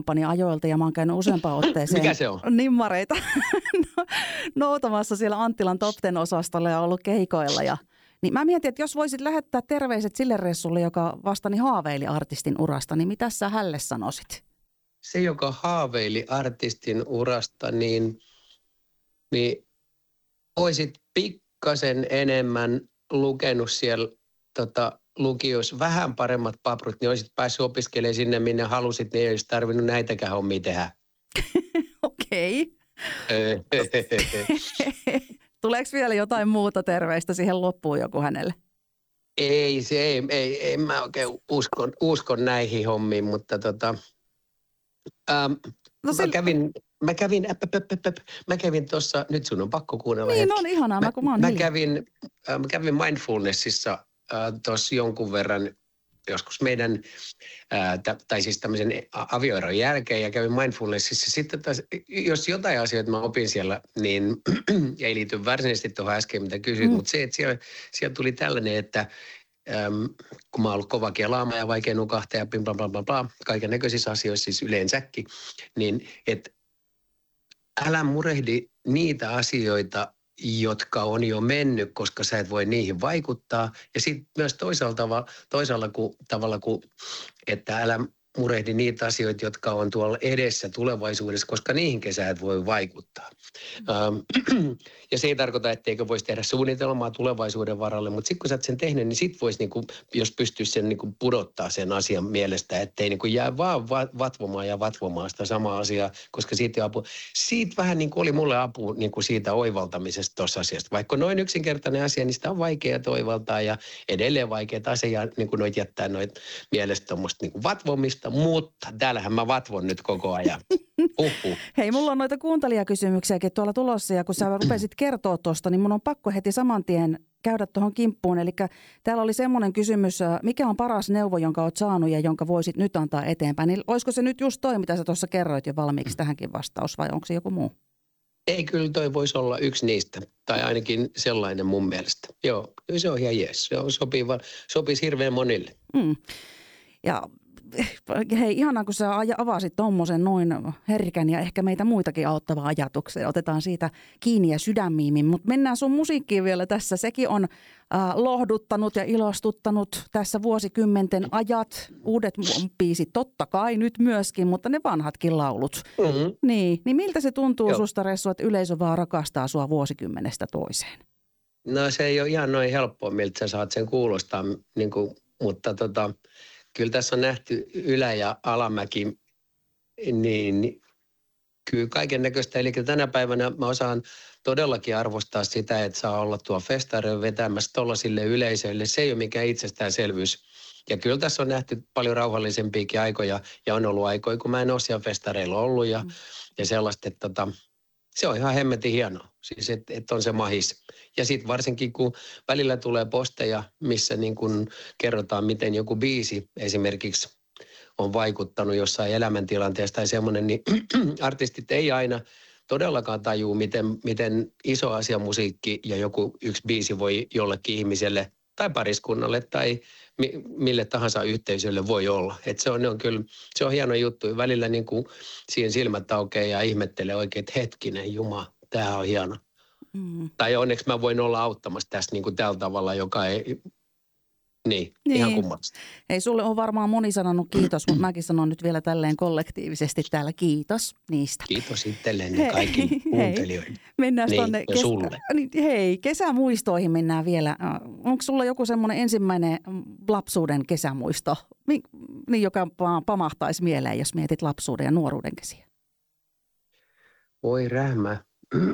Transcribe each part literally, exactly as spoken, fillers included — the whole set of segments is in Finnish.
ajoilta ja mä oon käynyt useampaan otteeseen. Mikä se on? Nimmareita noutamassa siellä Anttilan Top Ten-osastolla ja ollut keikoilla. Ja, niin mä mietin, että jos voisit lähettää terveiset sille ressulle, joka vastani haaveili artistin urasta, niin mitä sä hälle sanoisit? Se, joka haaveili artistin urasta, niin, niin olisit pikkasen enemmän lukenut siellä tota, lukiossa vähän paremmat paprut, niin olisit päässyt opiskelemaan sinne, minne halusit, niin ei olisi tarvinnut näitäkään hommia tehdä. Okei. Tuleeko vielä jotain muuta terveistä siihen loppuun joku hänelle? Ei, se ei, ei, en mä oikein uskon, uskon näihin hommiin, mutta tota, ähm, no mä kävin, mä kävin, äp, äp, äp, äp, mä kävin tuossa, nyt sun on pakko kuunnella. Niin on ihanaa, mä, kun mä oon mä kävin, äh, mä kävin mindfulnessissa äh, tuossa jonkun verran, joskus meidän, ää, t- tai siis tämmöisen avioeron jälkeen ja kävin mindfulnessissa. Sitten taas, jos jotain asioita mä opin siellä, niin ei liity varsinaisesti tuohon äsken, mitä kysyit, mm. mutta se, että siellä, siellä tuli tällainen, että äm, kun mä oon ollut kova kelaama ja vaikea nukahtaa ja bla bla bla bla, kaiken näköisissä asioissa siis yleensäkin, niin että älä murehdi niitä asioita, jotka on jo mennyt, koska sä et voi niihin vaikuttaa. Ja sitten myös toisaalta, toisaalta kuin, tavalla kuin, että älä murehdi niitä asioita, jotka on tuolla edessä tulevaisuudessa, koska niihin sä et voi vaikuttaa. Mm. Ja se ei tarkoita, etteikö voisi tehdä suunnitelmaa tulevaisuuden varalle, mutta sitten kun sä oot sen tehnyt, niin sit voisi, niinku, jos pystyisi sen niinku pudottaa sen asian mielestä, ettei niinku jää vaan vatvomaan ja vatvomaan sitä samaa asiaa, koska siitä apu. Siitä vähän niin kuin oli mulle apu niin kuin siitä oivaltamisesta tuossa asiasta. Vaikka noin yksinkertainen asia, niin sitä on vaikea toivaltaa ja edelleen vaikeaa asiaa niin kuin noit jättää noit mielestä tuommoista niin kuin vatvomista, mutta täällähän mä vatvon nyt koko ajan. Uhuh. Hei, mulla on noita kuuntelijakysymyksiäkin tuolla tulossa ja kun sä rupesit kertoa tuosta, niin mun on pakko heti saman tien käydä tuohon kimppuun. Eli täällä oli semmoinen kysymys, mikä on paras neuvo, jonka oot saanut ja jonka voisit nyt antaa eteenpäin. Niin olisiko se nyt just toi, mitä sä tuossa kerroit jo valmiiksi tähänkin vastaus vai onko se joku muu? Ei, kyllä toi voisi olla yksi niistä, tai ainakin sellainen mun mielestä. Joo, se on ihan jees. Se on sopiva, sopisi hirveän monille. Mm. Ja hei, ihanaa kun sä avasit tommosen noin herkän ja ehkä meitä muitakin auttavaa ajatuksia. Otetaan siitä kiinni ja sydämiimin, mutta mennään sun musiikkiin vielä tässä. Sekin on äh, lohduttanut ja ilostuttanut tässä vuosikymmenten ajat. Uudet biisit totta kai nyt myöskin, mutta ne vanhatkin laulut. Mm-hmm. Niin, niin miltä se tuntuu Joo. susta, Ressu, että yleisö vaan rakastaa sua vuosikymmenestä toiseen? No se ei ole ihan noin helppoa, miltä sä saat sen kuulostaa, niin kuin, mutta tota... Kyllä tässä on nähty ylä- ja alamäki, niin kyllä kaiken näköistä. Eli tänä päivänä mä osaan todellakin arvostaa sitä, että saa olla tuo festareilla vetämässä tollaisille yleisöille. Se ei ole mikään itsestäänselvyys. Ja kyllä tässä on nähty paljon rauhallisempiakin aikoja ja on ollut aikoja, kun mä en ole siellä festareilla ollut ja, mm. ja sellaista, että tota, se on ihan hemmetin hienoa. Siis että et on se mahis. Ja sitten varsinkin, kun välillä tulee posteja, missä niin kun kerrotaan, miten joku biisi esimerkiksi on vaikuttanut jossain elämäntilanteessa tai semmoinen, niin artistit ei aina todellakaan tajuu, miten, miten iso asia musiikki ja joku yksi biisi voi jollekin ihmiselle tai pariskunnalle tai mi, mille tahansa yhteisölle voi olla. Että se on, ne on kyllä, se on hieno juttu. Välillä niin kuin siihen silmät aukeaa ja ihmettelee oikein, että hetkinen, Jumala, tämä on hieno. Mm. Tai onneksi mä voin olla auttamassa tässä niin kuin tällä tavalla, joka ei, niin, niin. ihan kummallista. Ei, sulle on varmaan moni sanonut kiitos, mutta mäkin sanon nyt vielä tälleen kollektiivisesti täällä kiitos niistä. Kiitos itselleen ja kaikille kuuntelijoille. Mennään niin, tonne ja sulle. Kes- hei, kesämuistoihin mennään vielä. Onko sulla joku semmoinen ensimmäinen lapsuuden kesämuisto, niin, joka pamahtaisi mieleen, jos mietit lapsuuden ja nuoruuden kesiä? Voi rähmä.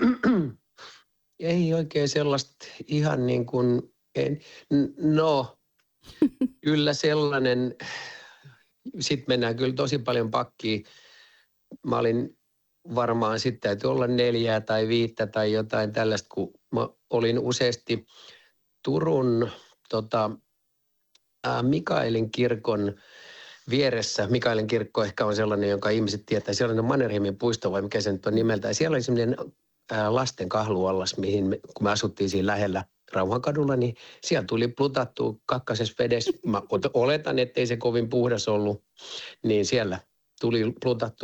Ei oikein sellaista ihan niin kuin, en, no kyllä sellainen, sitten mennään kyllä tosi paljon pakkiin. Mä olin varmaan sitten täytyy olla neljää tai viittä tai jotain tällaista, kun mä olin useasti Turun tota, ää, Mikaelin kirkon vieressä. Mikaelin kirkko ehkä on sellainen, jonka ihmiset tietää. Siellä on Mannerheimin puisto vai mikä se nyt on nimeltä. Ja siellä oli sellainen lasten kahluallas, mihin me, kun me asuttiin siinä lähellä Rauhankadulla, niin siellä tuli plutattua kakkasessa vedessä. Mä oletan, ettei se kovin puhdas ollut, niin siellä tuli plutattua